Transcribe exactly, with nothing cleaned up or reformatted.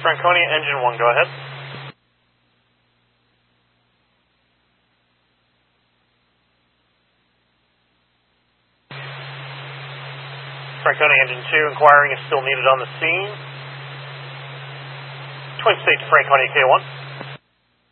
Franconia, engine one, go ahead. Franconia, engine two, inquiring is still needed on the scene. Twin state to Franconia K one.